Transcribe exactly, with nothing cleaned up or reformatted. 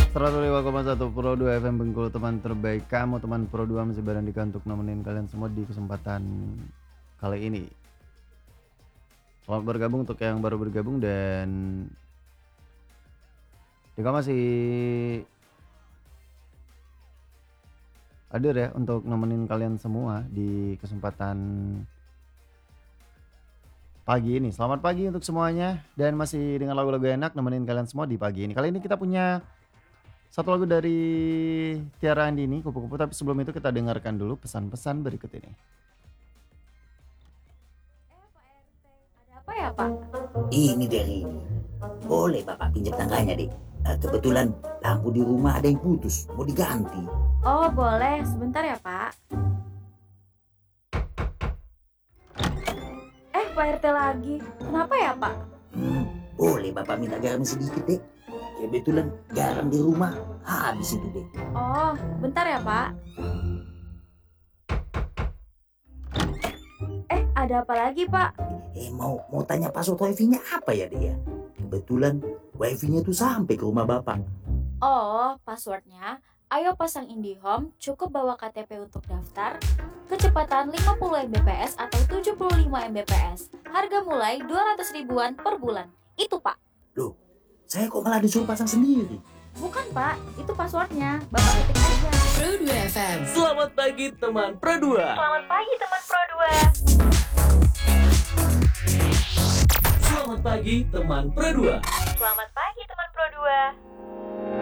seratus lima koma satu Pro dua F M Bengkulu, teman terbaik kamu, teman Pro dua masih berandika untuk nemenin kalian semua di kesempatan kali ini. Selamat bergabung untuk yang baru bergabung dan Dika masih hadir ya untuk nemenin kalian semua di kesempatan pagi ini. Selamat pagi untuk semuanya dan masih dengan lagu-lagu enak nemenin kalian semua di pagi ini. Kali ini kita punya satu lagu dari Tiara Andini, Kupu-Kupu, tapi sebelum itu kita dengarkan dulu pesan-pesan berikut ini. Ada apa ya, Pak? Ini dari ini. Boleh Bapak pinjam tangganya, Dek? Eh, kebetulan lampu di rumah ada yang putus, mau diganti. Oh, boleh. Sebentar ya, Pak. Eh, Pak R T lagi. Kenapa ya, Pak? Hmm, boleh Bapak minta garam sedikit, Dek? Kebetulan garam di rumah habis itu, Dek. Oh, bentar ya, Pak. Eh, ada apa lagi, Pak? Eh, mau mau tanya password wifi-nya apa ya, Dek ya? Kebetulan wifi-nya tuh sampai ke rumah Bapak. Oh, passwordnya, ayo pasang IndiHome, cukup bawa K T P untuk daftar, kecepatan lima puluh megabit per second atau tujuh puluh lima megabit per second, harga mulai dua ratus ribuan per bulan. Itu, Pak. Loh, saya kok malah disuruh pasang sendiri? Bukan, Pak. Itu passwordnya. Bapak ketik aja. Pro dua F M. Selamat pagi teman Pro dua. Selamat pagi, teman Pro dua. Selamat pagi teman Pro dua. Selamat pagi, teman Pro dua.